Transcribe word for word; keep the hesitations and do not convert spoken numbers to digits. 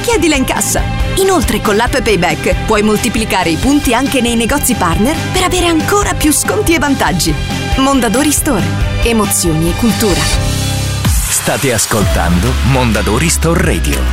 richiedila in cassa. Inoltre con l'app Payback puoi moltiplicare i punti anche nei negozi partner per avere ancora più sconti e vantaggi. Mondadori Store. Emozioni e cultura. State ascoltando Mondadori Store Radio.